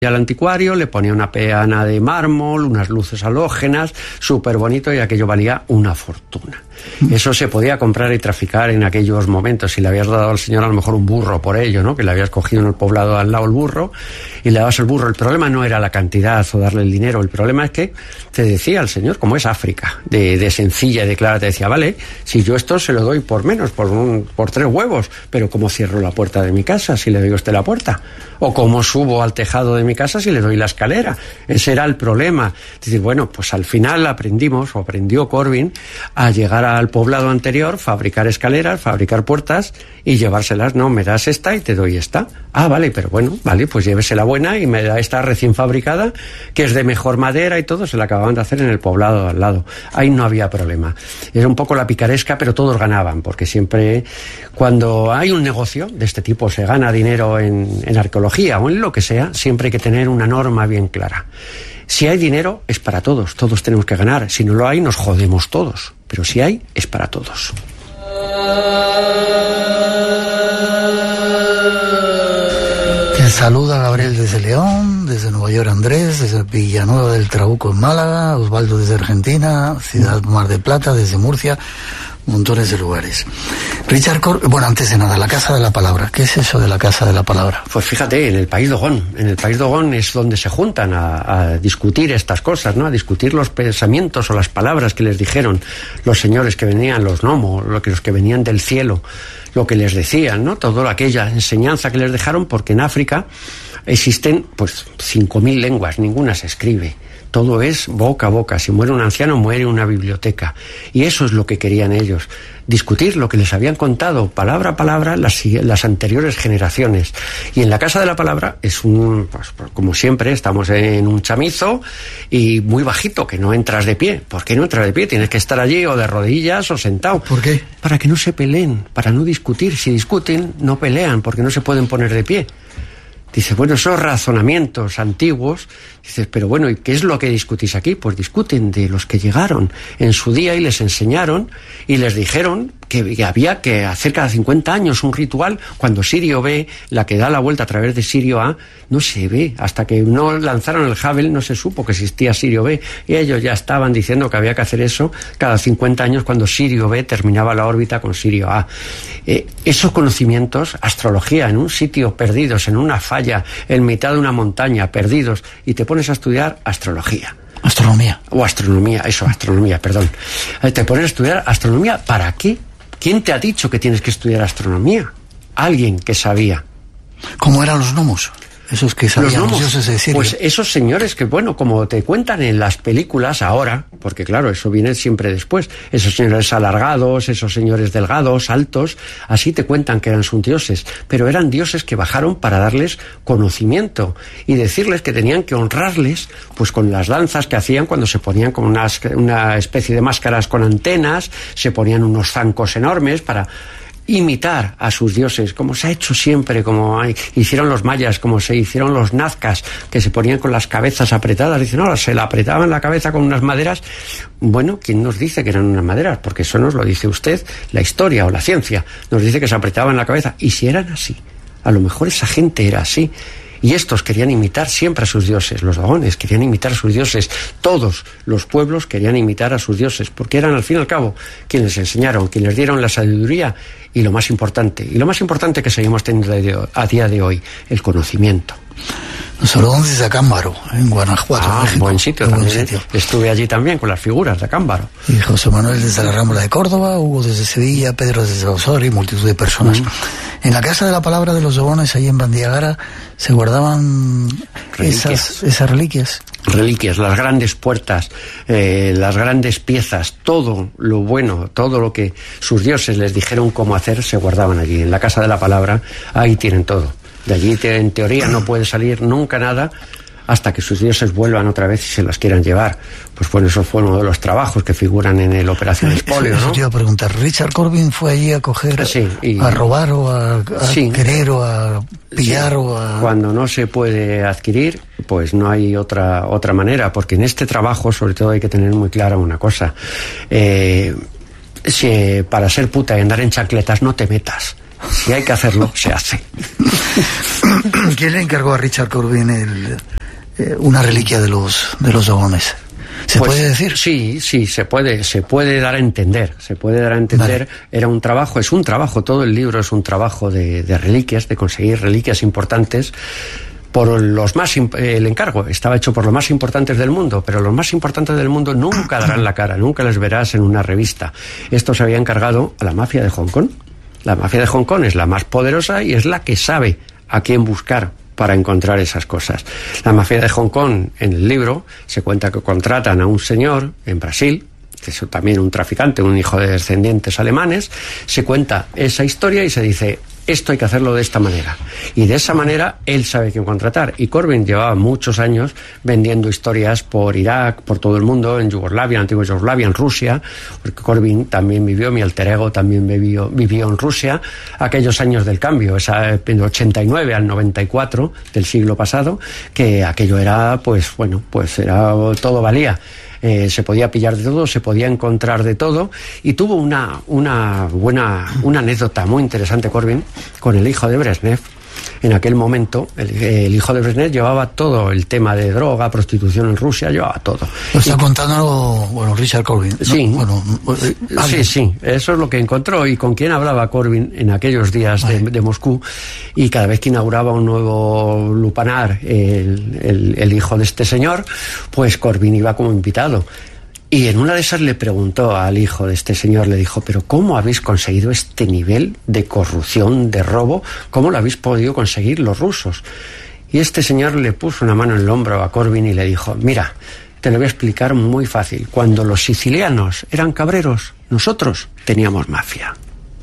al anticuario, le ponía una peana de mármol, unas luces halógenas, súper bonito, y aquello valía una fortuna. Eso se podía comprar y traficar en aquellos momentos. Si le habías dado al señor a lo mejor un burro por ello, ¿no? Que le habías cogido en el poblado al lado el burro y le dabas el burro. El problema no era la cantidad o darle el dinero. El problema es que te decía el señor, como es África, de sencilla y de clara, te decía, vale, si yo esto se lo doy por menos, por 3 huevos, pero ¿cómo cierro la puerta de mi casa si le doy a usted la puerta? O ¿cómo subo al tejado de mi casa si le doy la escalera? Ese era el problema. Es decir, bueno, pues al final aprendió Corbyn a llegar al poblado anterior, fabricar escaleras, fabricar puertas y llevárselas. No, me das esta y te doy esta. Ah, vale, pero bueno, vale, pues llévese la buena y me da esta recién fabricada, que es de mejor madera y todo. Se la acababan de hacer en el poblado al lado. Ahí no había problema. Era un poco la picaresca, pero todos ganaban, porque siempre, cuando hay un negocio de este tipo, se gana dinero en arqueología o en lo que sea, siempre hay que tener una norma bien clara. Si hay dinero, es para todos, todos tenemos que ganar. Si no lo hay, nos jodemos todos. Pero si hay, es para todos. Te saluda Gabriel desde León, desde Nueva York Andrés, desde Villanueva del Trabuco en Málaga, Osvaldo desde Argentina, Ciudad Mar del Plata, desde Murcia, montones de lugares. Richard Corbyn, bueno, antes de nada, la Casa de la Palabra. ¿Qué es eso de la Casa de la Palabra? Pues fíjate, en el País Dogón. En el País Dogón es donde se juntan a discutir estas cosas, ¿no? A discutir los pensamientos o las palabras que les dijeron los señores que venían, los gnomos, los que venían del cielo, lo que les decían, ¿no? Toda aquella enseñanza que les dejaron, porque en África existen, pues, 5.000 lenguas, ninguna se escribe. Todo es boca a boca. Si muere un anciano, muere una biblioteca. Y eso es lo que querían ellos. Discutir lo que les habían contado, palabra a palabra, las anteriores generaciones. Y en la Casa de la Palabra es pues, como siempre, estamos en un chamizo y muy bajito, que no entras de pie. ¿Por qué no entras de pie? Tienes que estar allí o de rodillas o sentado. ¿Por qué? Para que no se peleen, para no discutir. Si discuten, no pelean, porque no se pueden poner de pie. Dice, bueno, esos razonamientos antiguos, dices, pero bueno, ¿y qué es lo que discutís aquí? Pues discuten de los que llegaron en su día y les enseñaron y les dijeron que había que hacer cada 50 años un ritual. Cuando Sirio B, la que da la vuelta a través de Sirio A, no se ve. Hasta que no lanzaron el Hubble no se supo que existía Sirio B. Y ellos ya estaban diciendo que había que hacer eso cada 50 años cuando Sirio B terminaba la órbita con Sirio A. Esos conocimientos, astrología, en un sitio perdidos, en una falla, en mitad de una montaña, perdidos, y te pones a estudiar astrología. Astronomía. O astronomía, perdón. Te pones a estudiar astronomía, ¿para qué? ¿Quién te ha dicho que tienes que estudiar astronomía? Alguien que sabía. ¿Cómo eran los gnomos? Esos que sabían los dioses de Sirio. Pues esos señores que, bueno, como te cuentan en las películas ahora, porque claro, eso viene siempre después, esos señores alargados, esos señores delgados, altos, así te cuentan que eran sus dioses, pero eran dioses que bajaron para darles conocimiento y decirles que tenían que honrarles, pues con las danzas que hacían cuando se ponían como una especie de máscaras con antenas, se ponían unos zancos enormes para imitar a sus dioses, como se ha hecho siempre, hicieron los mayas, como se hicieron los nazcas, que se ponían con las cabezas apretadas. Dicen, no, se la apretaban la cabeza con unas maderas. Bueno, ¿quién nos dice que eran unas maderas? Porque eso nos lo dice usted, la historia o la ciencia. Nos dice que se apretaban la cabeza. Y si eran así, a lo mejor esa gente era así. Y estos querían imitar siempre a sus dioses. Los dogones querían imitar a sus dioses. Todos los pueblos querían imitar a sus dioses, porque eran, al fin y al cabo, quienes les enseñaron, quienes les dieron la sabiduría y lo más importante que seguimos teniendo a día de hoy, el conocimiento. Nos hablamos desde Acámbaro, en Guanajuato, México. Buen sitio también. Estuve allí también con las figuras de Acámbaro. Y José Manuel desde la Rambla de Córdoba, Hugo desde Sevilla, Pedro desde Osorio y multitud de personas. En la Casa de la Palabra de los Dogones, ahí en Bandiagara, se guardaban esas reliquias. Reliquias, las grandes puertas, las grandes piezas, todo lo bueno, todo lo que sus dioses les dijeron cómo hacer, se guardaban allí. En la Casa de la Palabra, ahí tienen todo. De allí, en teoría, no puede salir nunca nada hasta que sus dioses vuelvan otra vez y se las quieran llevar. Pues bueno, eso fue uno de los trabajos que figuran en el Operación Expolio, ¿no? Eso te iba a preguntar. ¿Richard Corbyn fue allí a coger, a robar o a querer o a pillar o a...? Cuando no se puede adquirir, pues no hay otra manera, porque en este trabajo, sobre todo, hay que tener muy clara una cosa. Para ser puta y andar en chancletas, no te metas. Si hay que hacerlo, se hace. ¿Quién le encargó a Richard Corbin una reliquia de los dragones? ¿Se puede decir? Sí, se puede dar a entender. Vale. Era un trabajo, es un trabajo, todo el libro es un trabajo de reliquias, de conseguir reliquias importantes. El encargo estaba hecho por los más importantes del mundo, pero los más importantes del mundo nunca darán la cara, nunca les verás en una revista. Esto se había encargado a la mafia de Hong Kong. La mafia de Hong Kong es la más poderosa y es la que sabe a quién buscar para encontrar esas cosas. La mafia de Hong Kong, en el libro, se cuenta que contratan a un señor en Brasil, que es también un traficante, un hijo de descendientes alemanes, se cuenta esa historia y se dice, esto hay que hacerlo de esta manera. Y de esa manera él sabe quién contratar. Y Corbin llevaba muchos años vendiendo historias por Irak, por todo el mundo, en Yugoslavia, en antigua Yugoslavia, en Rusia, porque Corbin también vivió, mi alter ego también vivió en Rusia, aquellos años del cambio, del 89 al 94 del siglo pasado, que aquello era, todo valía. Se podía pillar de todo, se podía encontrar de todo, y tuvo una anécdota muy interesante Corbin con el hijo de Brezhnev. En aquel momento, el hijo de Brezhnev llevaba todo el tema de droga, prostitución en Rusia, llevaba todo. Lo está contando, Richard Corbin, ¿no? Sí, sí, eso es lo que encontró. Y con quién hablaba Corbin en aquellos días de Moscú, y cada vez que inauguraba un nuevo lupanar, el hijo de este señor, pues Corbin iba como invitado. Y en una de esas le preguntó al hijo de este señor, le dijo, pero ¿cómo habéis conseguido este nivel de corrupción, de robo? ¿Cómo lo habéis podido conseguir los rusos? Y este señor le puso una mano en el hombro a Corbin y le dijo, mira, te lo voy a explicar muy fácil. Cuando los sicilianos eran cabreros, nosotros teníamos mafia.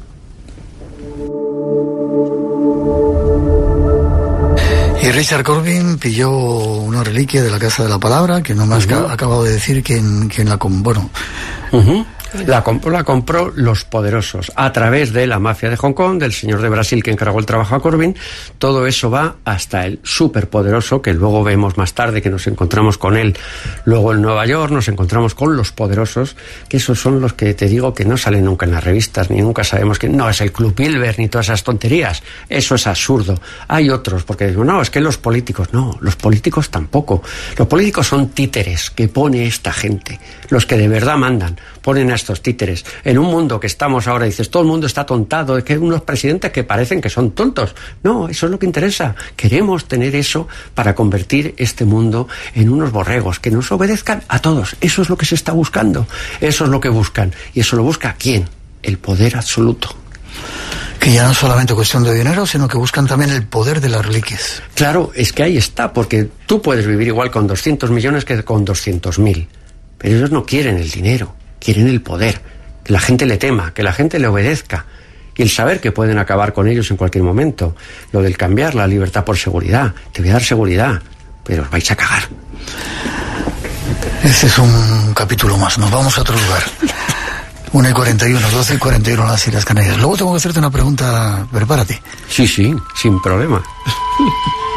Y Richard Corbin pilló una reliquia de la Casa de la Palabra, que no me has acabado de decir quién la compró. La compró los poderosos a través de la mafia de Hong Kong, del señor de Brasil que encargó el trabajo a Corbin. Todo eso va hasta el superpoderoso, que luego vemos más tarde, que nos encontramos con él luego en Nueva York, nos encontramos con los poderosos, que esos son los que te digo que no salen nunca en las revistas, ni nunca sabemos que no es el Club Bilderberg ni todas esas tonterías. Eso es absurdo. Hay otros, porque digo, no, es que los políticos tampoco. Los políticos son títeres que pone esta gente, los que de verdad mandan. Ponen a estos títeres. En un mundo que estamos ahora, dices, todo el mundo está tontado, es que hay unos presidentes que parecen que son tontos. No, eso es lo que interesa. Queremos tener eso para convertir este mundo en unos borregos, que nos obedezcan a todos. Eso es lo que se está buscando. Eso es lo que buscan. ¿Y eso lo busca quién? El poder absoluto. Que ya no es solamente cuestión de dinero, sino que buscan también el poder de las reliquias. Claro, es que ahí está, porque tú puedes vivir igual con 200 millones que con 200.000. Pero ellos no quieren el dinero. Quieren el poder, que la gente le tema, que la gente le obedezca, y el saber que pueden acabar con ellos en cualquier momento. Lo del cambiar la libertad por seguridad. Te voy a dar seguridad, pero os vais a cagar. Este es un capítulo más, nos vamos a otro lugar. 1:41, 12:41 las Islas Canarias. Luego tengo que hacerte una pregunta, prepárate. Sí, sin problema.